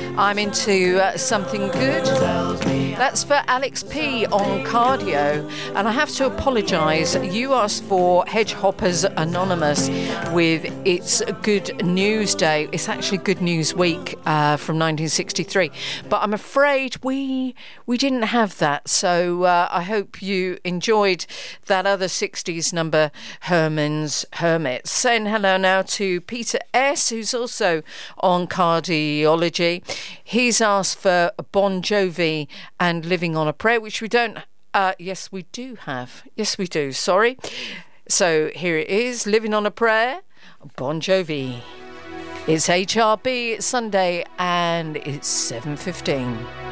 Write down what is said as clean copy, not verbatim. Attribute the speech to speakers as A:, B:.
A: I'm into something good. That's for Alex P on Cardio. And I have to apologise. You asked for Hedgehoppers Anonymous with It's Good News Day. It's actually Good News Week from 1963. But I'm afraid we didn't have that. So I hope you enjoyed that other 60s number, Herman's Hermits. Saying hello now to Peter S., who's also on Cardiology. He's asked for Bon Jovi and Living on a Prayer, which we don't... yes, we do have. Yes, we do. Sorry. So here it is, Living on a Prayer, Bon Jovi. It's HRB, it's Sunday, and it's 7:15.